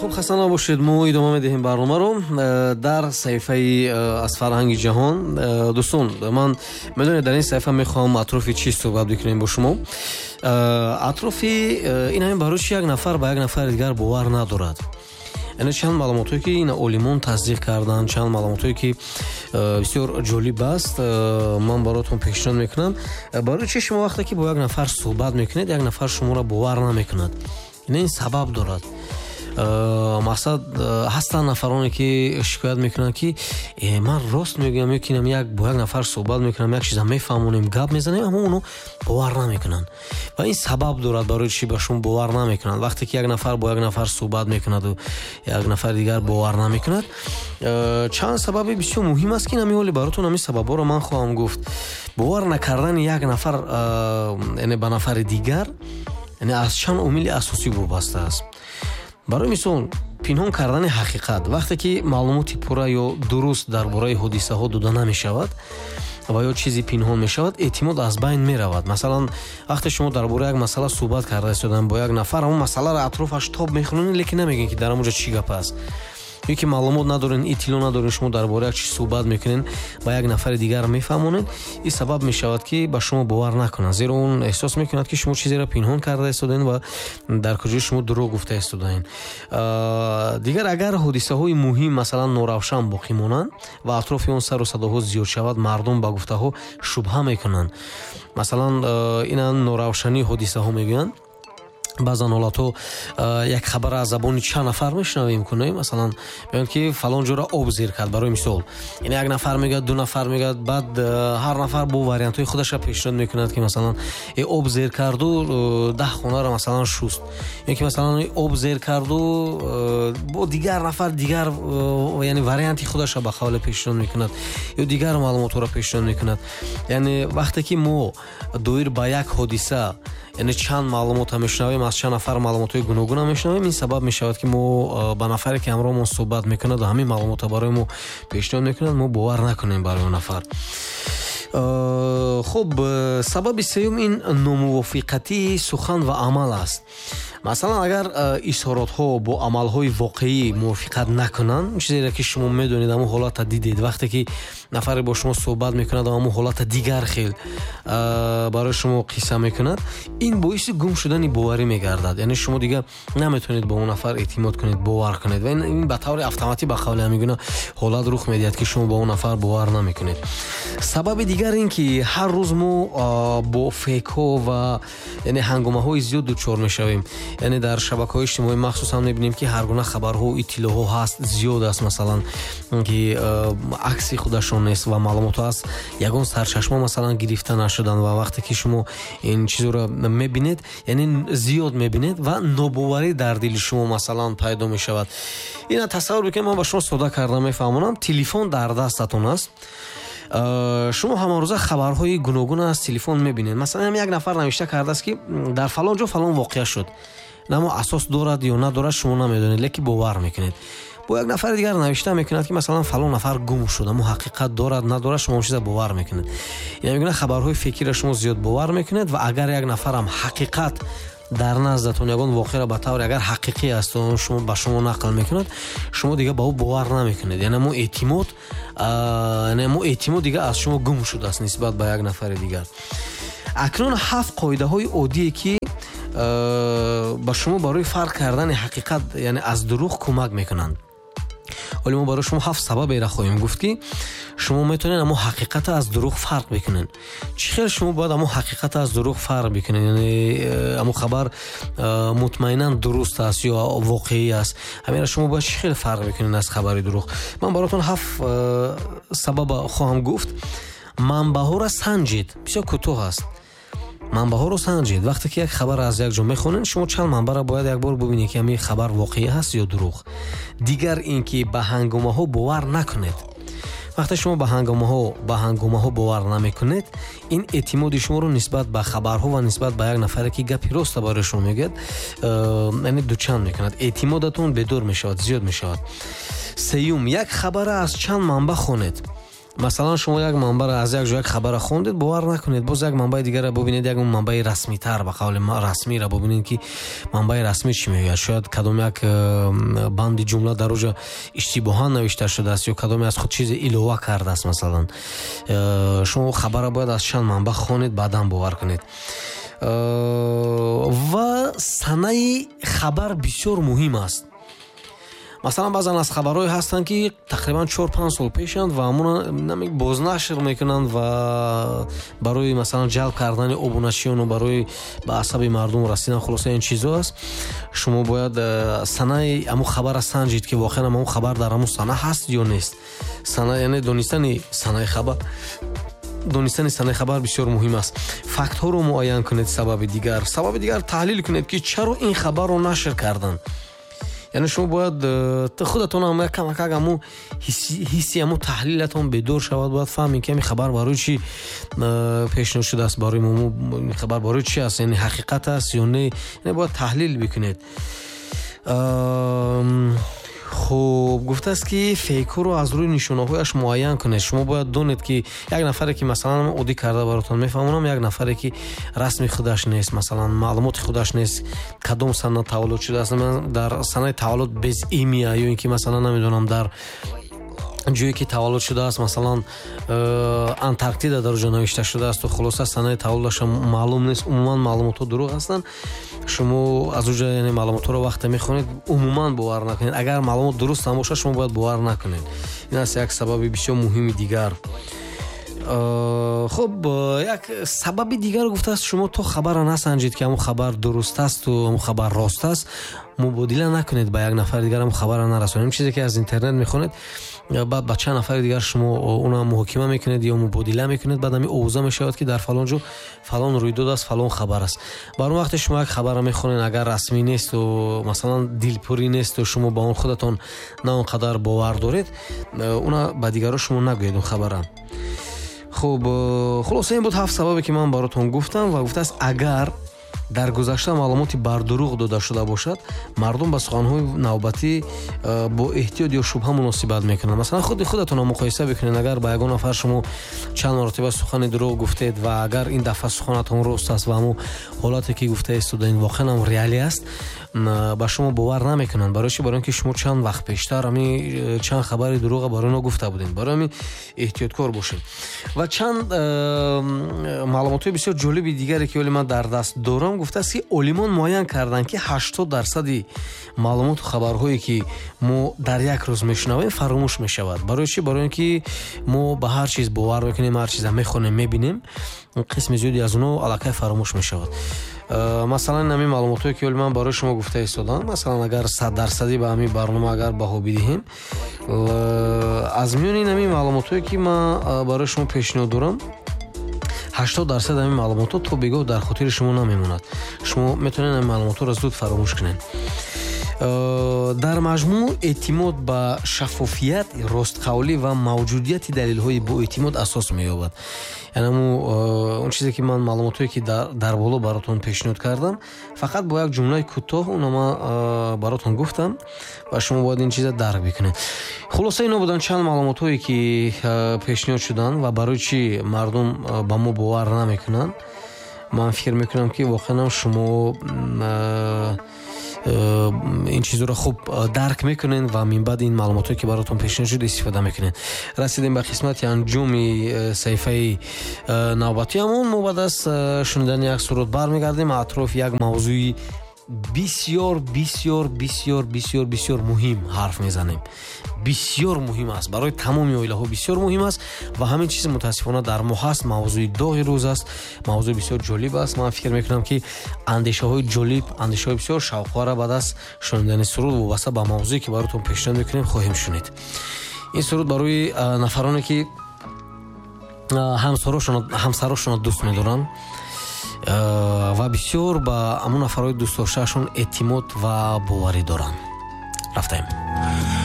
خب خسته نباشید. ما ادامه میدهیم برنامه رو در صفحه از فرهنگ جهان. دوستان من میدونید در این صفحه میخوام اطراف چی صحبت بکنیم با شما. اطراف این همین باروش یک نفر با یک نفر دیگر باور ندارد. یعنی چند معلوماتی که این عالمان تصدیق کردن، چند معلوماتی که بسیار جالب است من براتون پیشنهاد میکنم. برای چه شما وقتی که با یک نفر صحبت میکنید یک نفر شما را باور نمیکند، این سبب دارد. مقصد هستن نفرانی که شکایت میکنن که من راست میگم میکنم یک با یک نفر صحبت میکنم یک چیز میفهمونیم گپ میزنیم اما اونو باور نمیکنن و این سبب دارد برای چی بهشون باور نمیکنن. وقتی که یک نفر با یک نفر صحبت میکند و یک نفر دیگر باور نمیکند چند سبب بسیار مهم است که نمیولی براتون همین سببا رو من خواهم گفت. باور نکردن یک نفر یعنی به نفر دیگر یعنی از چند عامل اساسی وابسته است. برای مثال پنهان کردن حقیقت. وقتی که معلومات پوره یا درست درباره حادثه ها داده نمی شود و یا چیزی پنهان می شود اعتماد از بین می رود. مثلا وقتی شما درباره یک مسئله صحبت کرده استادن با یک نفر اون مسئله را اطرافش تاب میخونین لیکن نمیگین که در اونجا چی گپ است. یکی معلومات ندارین، اطلاع ندارین، شما درباره یک چیز صحبت میکنین با یک نفر دیگر میفهمونید این سبب میشود که با شما باور نکنن، زیرا اون احساس میکند که شما چیزی را پنهان کرده استادین و در کجای شما دروغ گفته استادین. دیگر اگر حادثه های مهم مثلا نوروشن باقی مانند و اطراف اون سر و صداها زیاد شود مردم با گفته ها شبهه میکنن. مثلا این نوروشنی حادثه ها میگن بعضا حالاتو یک خبر از زبان چند نفر میشنویم کنیم مثلا میگن که فلان جا را آب زیر کرد. برای مثال این یک نفر میگه دو نفر میگه بعد هر نفر با واریانت های خودش را پیشنهاد میکند که مثلا این آب زیر کرد و 10 خانه را مثلا شست، یا که مثلا آب زیر کرد و با دیگر نفر دیگر یعنی واریانتی خودش را به قول پیشنهاد میکند یا دیگر معلومات را پیشنهاد میکند. یعنی وقتی که ما دویر با یک حادثه یعنی چند معلومات میشنویم از چند نفر معلومات گوناگون میشنویم این سبب میشود که ما با نفری که همراهمون صحبت میکنه و همین معلومات برای ما پیشنهاد میکنه ما باور نکنیم برای اون نفر. خب سبب سوم این ناموافقتی سخن و عمل است. مثلا اگر اظهارات ها با عمل های واقعی موافقت نکنن، چیزی را که شما میدونید اما حالت دیدید وقتی که نفر با شما صحبت میکند اما حالت دیگر خیل برای شما قصه میکند این باعث گم شدن باوری میگردد. یعنی شما دیگه نمیتونید با اون نفر اعتماد کنید باور کنید و این به طور اتوماتیک به قول میگونه حالت رخ میدهد که شما با اون نفر باور نمیکنید. سبب دیگر این که هر روز ما با فیک ها و یعنی هنگامه های زیاد دچار میشویم. یعنی در شبکه‌های اجتماعی مخصوصا می‌بینیم که هر گونه خبرها و اطلاعات هست زیاد است، مثلا که عکس خودشون نیست و معلومات هست یگان سرچشمه مثلا گرفته نشدن و وقتی که شما این چیزا رو می‌بینید یعنی زیاد می‌بینید و ناباوری در دل شما مثلا پیدا می‌شود. اینا تصور بکنید من با شما صحبت کردم میفهمونم تلفن در دستتون است، شما همه روزه خبرهای گوناگون از تلفن می‌بینید. مثلا یک نفر نوشته کرده است که در فلان جا فلان واقعه شد، اما اساس دارد یا ندارد شما نمیدونید لیکن باور میکنید. با یک نفر دیگر نوشته میکند که مثلا فلان نفر گم شد اما حقیقت دارد ندارد شما چیزا باور میکنید. یعنی میگن خبرهای فیکی را شما زیاد باور میکنید و اگر یک نفر هم حقیقت در نزدتون یگان واقعه را به طور اگر حقیقی است و شما با شما نقل میکند شما دیگه با او باور نمیکنید. یعنی مو اعتماد دیگه از شما گم شده است نسبت به یک نفر دیگر. اکنون 7 قاعده های عادی که با شما برای فرق کردن حقیقت یعنی از دروغ کمک میکنند. ولی ما برای شما 7 سبب را خواهیم گفت که شما میتونید اما حقیقت از دروغ فرق بکنین. چخیل شما باید اما حقیقت از دروغ فرق بکنین، یعنی اما خبر مطمئنا درست است یا واقعی است، همین شما باید چخیل فرق بکنین از خبر دروغ. من براتون 7 سبب خواهم گفت. منبع ها را سنجید، بسیار کوتاه است. منبع ها رو سنجید. وقتی که یک خبر از یک جا میخونین شما چند منبع را باید یک بار ببینید که همین خبر واقعی هست یا دروغ. دیگر اینکه به هنگامه ها باور نکنید. وقتی شما به هنگامه ها باور نمیکنید این اعتماد شما رو نسبت به خبرها و نسبت به یک نفری که گپی راست برای شما میگه یعنی دوچند میکند، اعتمادتون بدور میشود، زیاد میشود. سیوم یک خبر از چند منبع خونید. масалан шумо як манбаро аз як ҷо як хабарро хондед, бовар накунед, боз як манбаи дигарро бубинед, як манбаи расмитар, ба қавли расмиро бубинед ки манбаи расмӣ чӣ мегӯяд. Шояд кадом як банди ҷумла дар оҷа иштибоҳан навишта шудааст ё кадоме аз худ чизе илова кардааст. Масалан шумо хабарро бояд аз чанд манба хонед, баъдан бовар кунед. ва санаи хабар бисёр муҳим аст. масалан баъзан аз хабарҳое ҳастанд ки тақрибан 4-5 сол пешанд ва амуна бознашр мекунанд ва барои масалан ҷалб кардани обуначиёну барои ба асаби мардум расидан, хулоса ин чизо аст. шумо бояд санаи аму хабарро санҷид ки воқеан аму хабар дар аму сана ҳаст ё нест. Сана яъне донистани санаи хабар, донистани санаи хабар бисёр муҳим аст. фактҳоро муайян кунед, сабаби дигар таҳлил кунед ки чаро ин хабарро нашр карданд. яъне шумо бояд худатон ҳам камакак аму ҳисси аму таҳлилатон бедор шавад. бояд фаҳмед ки ами хабар барои чӣ пешниҳод шудааст, барои мо хабар барои чӣ аст, яъне ҳақиқат аст ё не. яъне бояд таҳлил бикунед. хуб гуфтааст ки фейкҳоро аз рӯи нишонаҳояш муайян кунед. шумо бояд донед ки як нафаре ки масалан оддӣ карда баротон мефаҳмонам, як нафаре ки расми худаш нест, масалан маълумоти худаш нест, кадом сана таваллуд шудааст. дар санаи таваллуд без имя ё ин ки масалан намедонам дар ҷое ки таваллуд шудааст, масалан Антарктида дар оҷа навишта шудааст, хулоса санаи таваллудаш маълум нест. умуман маълумотҳо дурӯғ ҳастанд. шумо аз оҷа яъне маълумотҳоро вақте мехонед умуман бовар накунед. агар маълумот дуруст ҳам бошад шумо бояд бовар накунед. ин аст як сабаби бисёр муҳими дигар. хуб як сабаби дигар гуфтааст шумо то хабарро насанҷед ки аму хабар дуруст асту аму хабар рост аст, мубодила накунед ба як нафари дигар аму хабарро нарасонед. чизе ки аз интернет мехонед, баъд ба чанд нафари дигар шумо оно муҳокима мекунед ё мубодила мекунед, баъд ами овоза мешавад ки дар фалон ҷо фалон рӯйдод аст, фалон хабар аст. бар он вақте шумо як хабарро мехонед, агар расмӣ несту масалан дилпурӣ несту шумо ба он худатон на он қадар бовар доред, оно ба дигаро шумо нагӯед он хабарро. хуб хулоса ин буд 7 сабабе ки ман баротон гуфтам ва гуфтааст агар дар гузашта маълумоти бардурӯғ дода шуда бошад, мардум ба суханҳои навбатӣ бо эҳтиёт ё шубҳа муносибат мекунанд. масалан худатонро муқоиса бикунед. агар ба ягон нафар шумо чанд маротиба сухани дурӯғ гуфтед ва агар ин дафъа суханатон рост аст ва ҳамун ҳолате ки гуфтаистуда ин воқеан реалӣ аст, ба шумо бовар намекунанд. барои чӣ? барои ин ки шумо чанд вақт пештар ами чанд хабари дурӯға барои оно гуфта будед. барои ами эҳтиёткор бошед. ва чанд маълумотҳои бисёр ҷолиби дигаре ки оли ман дар даст дорам, гуфтааст ки олимон муайян карданд ки 80% маълумоту хабарҳое ки мо дар як рӯз мешунавем фаромӯш мешавад. барои чӣ? барои ин ки мо ба ҳар чиз бовар мекунем, ҳар чиза мехонем, мебинем, қисми зиёди аз оно аллакай фаромӯш мешавад. масалан ҳамин маълумотҳое ки оли ман барои шумо гуфта истодам, масалан агар 100% ба ҳамин барнома агар баҳо бидиҳем, аз миёни ҳамин маълумотҳое ки ман барои шумо пешниҳод дорам, 80% ҳамин маълумотҳо то бегоҳ дар хотири шумо намемонад. шумо метавонед ҳамин маълумотҳоро зуд фаромӯш кунед. дар маҷмӯъ эътимод ба шаффофият, ростқавлӣ ва мавҷудияти далелҳои боэътимод асос меёбад. яъне он чизе ки ман маълумотҳое ки дар боло баротон пешниҳод кардам, фақат бо як ҷумлаи кӯтоҳ оно ман баротон гуфтам ва шумо бояд ин чиза дарк бикунед. хулоса ино буданд чанд маълумотҳое ки пешниҳод шуданд ва барои чӣ мардум ба мо бовар намекунанд. ман фикр мекунам ки воқеан шумо ин чизоро хуб дарк мекунед ва минбаъд ин маълумотҳое ки баротон пешниҳод шуд истифода мекунед. расидем ба қисмати анҷоми саҳифаи навбатиамон. мо баъд аз шунидани як суруд бармегардем атрофи як мавзӯи бисёр бисёр бисёр бисёр бисёр муҳим ҳарф мезанем. бисёр муҳим аст, барои тамоми оилаҳо бисёр муҳим аст ва ҳамин чиз мутаассифона дар мо ҳаст. мавзӯи доғи рӯз аст, мавзӯи бисёр ҷолиб аст. ман фикр мекунам ки андешаҳои ҷолиб, андешаҳои бисёр шавқовара баъд аз шунидани суруд вобаста ба мавзӯе ки баротон пешниҳод мекунем хоҳем шунид. ин суруд барои нафароне ки ҳамсарошонро дӯст медоранд ва бисёр ба амон нафарҳои дӯстдоштаашон эътимод ва боварӣ доранд. рафтаем.